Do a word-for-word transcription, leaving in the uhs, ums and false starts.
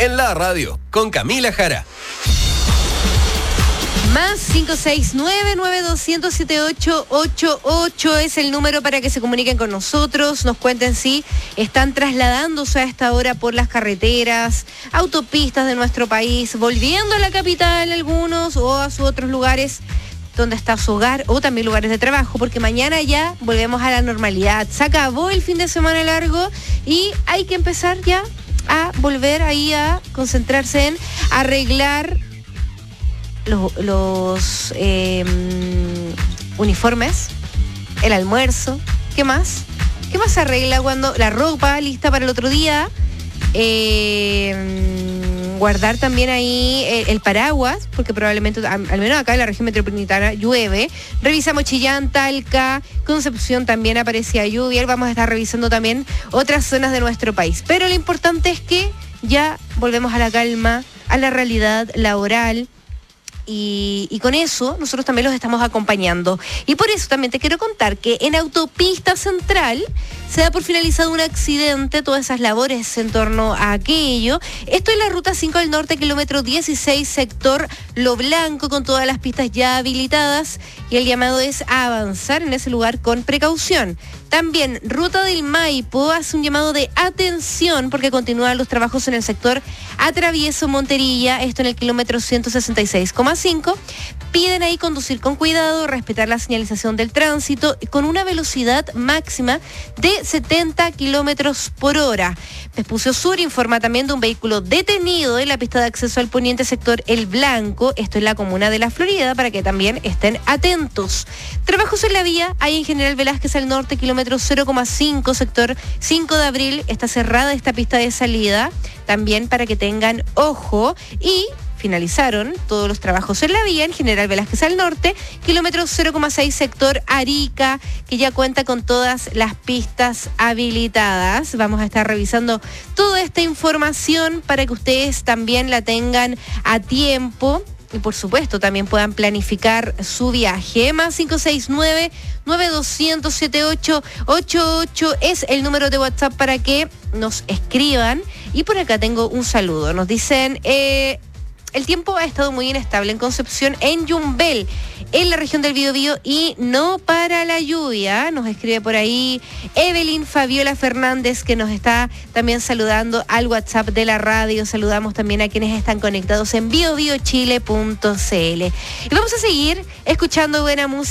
en la radio, con Camila Jara. Más cinco seis nueve, nueve dos cero cero, siete ocho ocho ocho es el número para que se comuniquen con nosotros, nos cuenten si están trasladándose a esta hora por las carreteras, autopistas de nuestro país, volviendo a la capital algunos o a sus otros lugares donde está su hogar o también lugares de trabajo, porque mañana ya volvemos a la normalidad. Se acabó el fin de semana largo y hay que empezar ya a volver ahí a concentrarse en arreglar los, los eh, uniformes, el almuerzo, ¿qué más? ¿Qué más se arregla cuando la ropa lista para el otro día? Eh, guardar también ahí el, el paraguas, porque probablemente, al, al menos acá en la región metropolitana, llueve. Revisamos Chillán, Talca, Concepción también aparecía lluvia. Y vamos a estar revisando también otras zonas de nuestro país. Pero lo importante es que ya volvemos a la calma, a la realidad laboral. Y, y con eso nosotros también los estamos acompañando. Y por eso también te quiero contar que en Autopista Central se da por finalizado un accidente, todas esas labores en torno a aquello. Esto es la ruta cinco al norte, kilómetro dieciséis, sector Lo Blanco, con todas las pistas ya habilitadas. Y el llamado es a avanzar en ese lugar con precaución. También Ruta del Maipo hace un llamado de atención porque continúan los trabajos en el sector Atravieso Monterilla, esto en el kilómetro ciento sesenta y seis coma cinco. Piden ahí conducir con cuidado, respetar la señalización del tránsito con una velocidad máxima de setenta kilómetros por hora. Vespucio Sur informa también de un vehículo detenido en la pista de acceso al poniente sector El Blanco, esto en la comuna de La Florida, para que también estén atentos. Trabajos en la vía, hay en General Velázquez al norte, kilómetro cero coma cinco, sector cinco de abril, está cerrada esta pista de salida, también para que tengan ojo. Y finalizaron todos los trabajos en la vía en General Velázquez al norte, kilómetro cero coma seis, sector Arica, que ya cuenta con todas las pistas habilitadas. Vamos a estar revisando toda esta información para que ustedes también la tengan a tiempo y por supuesto también puedan planificar su viaje. Más cinco seis nueve, nueve dos cero cero, siete ocho ocho ocho es el número de WhatsApp para que nos escriban. Y por acá tengo un saludo, nos dicen... Eh, El tiempo ha estado muy inestable en Concepción, en Yumbel, en la región del Biobío, y no para la lluvia. Nos escribe por ahí Evelyn Fabiola Fernández, que nos está también saludando al WhatsApp de la radio. Saludamos también a quienes están conectados en biobiochile punto c l. Y vamos a seguir escuchando buena música.